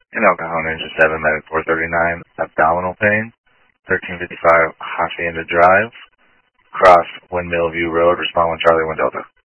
In El Cajon, Engine 7, Medic 439, abdominal pain, 1355 Hacienda Drive, cross Windmill View Road, respond 1 Charlie 1 Delta.